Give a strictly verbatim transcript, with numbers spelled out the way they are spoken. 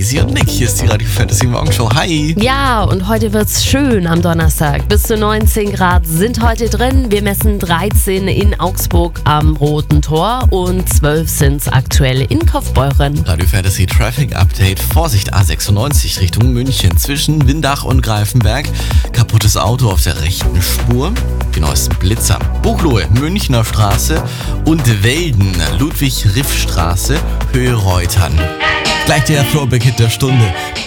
Easy und Nick. Hier ist die Radio Fantasy Morgenshow. Hi! Ja, und heute wird's schön am Donnerstag. Bis zu neunzehn Grad sind heute drin. Wir messen dreizehn in Augsburg am Roten Tor und zwölf sind's aktuell in Kaufbeuren. Radio Fantasy Traffic Update. Vorsicht A sechsundneunzig Richtung München zwischen Windach und Greifenberg. Kaputtes Auto auf der rechten Spur. Die neuesten Blitzer. Buchloe, Münchner Straße und Welden, Ludwig-Riff-Straße, Höhe Reutern. Gleich der Throwback-Hit der Stunde.